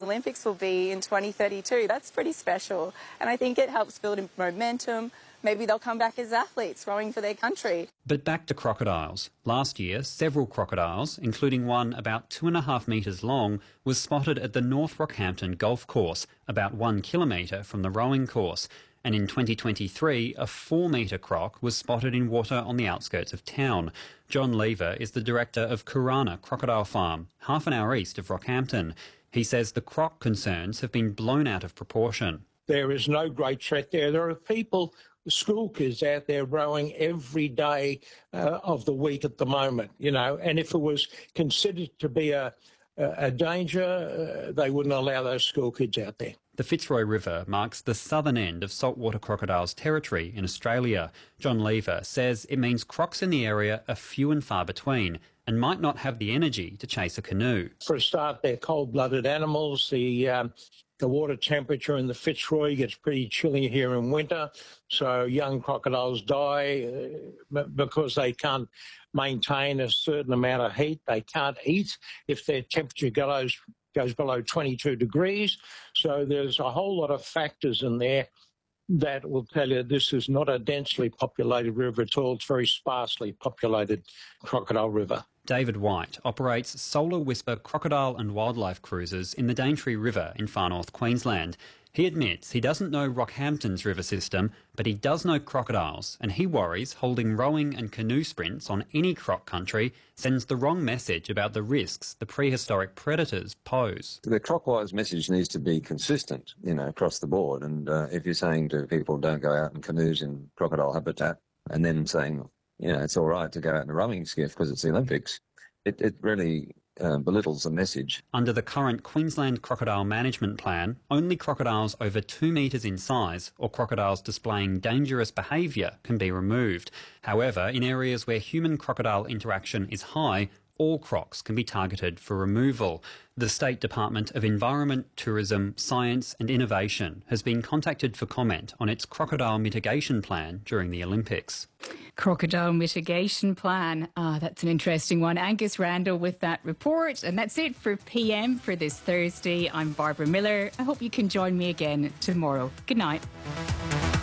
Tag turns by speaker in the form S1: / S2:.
S1: Olympics will be in 2032. That's pretty special. And I think it helps build momentum. Maybe they'll come back as athletes rowing for their country.
S2: But back to crocodiles. Last year, several crocodiles, including one about 2.5 metres long, was spotted at the North Rockhampton Golf Course, about 1 kilometre from the rowing course. And in 2023, a 4-metre croc was spotted in water on the outskirts of town. John Lever is the director of Kurana Crocodile Farm, half an hour east of Rockhampton. He says the croc concerns have been blown out of proportion.
S3: There is no great threat there. There are people, school kids out there rowing every day of the week at the moment, you know, and if it was considered to be a danger, they wouldn't allow those school kids out there.
S2: The Fitzroy River marks the southern end of saltwater crocodiles territory in Australia. John Lever says it means crocs in the area are few and far between and might not have the energy to chase a canoe.
S3: For a start, they're cold-blooded animals. The water temperature in the Fitzroy gets pretty chilly here in winter, so young crocodiles die because they can't maintain a certain amount of heat. They can't eat if their temperature goes below 22 degrees. So there's a whole lot of factors in there that will tell you this is not a densely populated river at all. It's a very sparsely populated crocodile river.
S2: David White operates Solar Whisper crocodile and wildlife cruises in the Daintree River in far north Queensland. He admits he doesn't know Rockhampton's river system, but he does know crocodiles, and he worries holding rowing and canoe sprints on any croc country sends the wrong message about the risks the prehistoric predators pose.
S4: The CrocWise message needs to be consistent, you know, across the board. And if you're saying to people, don't go out in canoes in crocodile habitat, and then saying, you know, it's all right to go out in a rowing skiff because it's the Olympics, it really belittles the message.
S2: Under the current Queensland Crocodile Management Plan, only crocodiles over 2 metres in size or crocodiles displaying dangerous behaviour can be removed. However, in areas where human-crocodile interaction is high, all crocs can be targeted for removal. The State Department of Environment, Tourism, Science and Innovation has been contacted for comment on its crocodile mitigation plan during the Olympics.
S5: Crocodile mitigation plan. That's an interesting one. Angus Randall with that report. And that's it for PM for this Thursday. I'm Barbara Miller. I hope you can join me again tomorrow. Good night.